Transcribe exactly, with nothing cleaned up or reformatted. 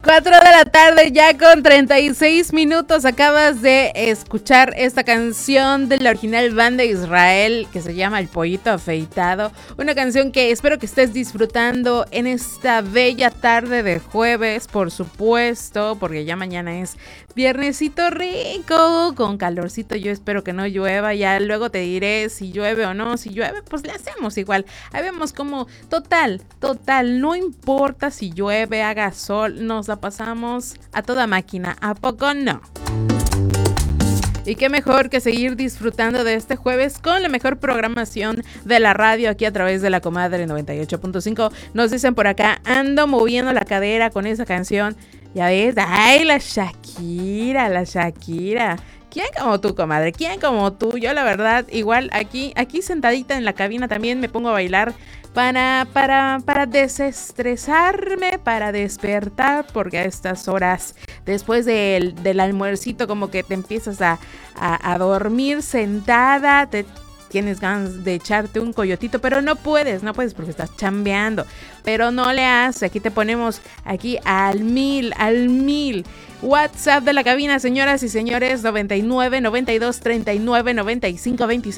cuatro de la tarde ya con treinta y seis minutos. Acabas de escuchar esta canción de la original banda Israel que se llama El Pollito Afeitado. Una canción que espero que estés disfrutando en esta bella tarde de jueves, por supuesto, porque ya mañana es viernesito rico, con calorcito. Yo espero que no llueva, ya luego te diré si llueve o no. Si llueve, pues le hacemos igual. Ahí vemos como, total, total, no importa si llueve, haga sol, nos la pasamos a toda máquina, ¿a poco no? Y qué mejor que seguir disfrutando de este jueves con la mejor programación de la radio aquí a través de la Comadre noventa y ocho punto cinco. Nos dicen por acá, ando moviendo la cadera con esa canción. Ya ves, ay, la Shakira, la Shakira. ¿Quién como tú, comadre? ¿Quién como tú? Yo la verdad, igual aquí, aquí sentadita en la cabina también me pongo a bailar para, para, para desestresarme, para despertar, porque a estas horas, después del, del almuercito, como que te empiezas a, a, a dormir sentada, te tienes ganas de echarte un coyotito, pero no puedes, no puedes porque estás chambeando, pero no le haces, aquí te ponemos aquí al mil, al mil. WhatsApp de la cabina, señoras y señores, noventa y nueve, noventa y dos, treinta y nueve, noventa y cinco, veintiséis.